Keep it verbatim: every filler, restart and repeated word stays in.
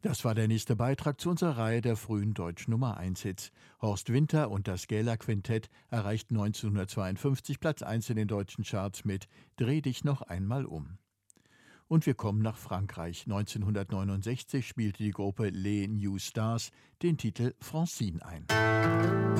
Das war der nächste Beitrag zu unserer Reihe der frühen deutschen Nummer eins Hits. Horst Winter und das Gähler Quintett erreichten neunzehnhundertzweiundfünfzig Platz eins in den deutschen Charts mit Dreh dich noch einmal um. Und wir kommen nach Frankreich. neunzehnhundertneunundsechzig spielte die Gruppe Les New Stars den Titel Francine ein.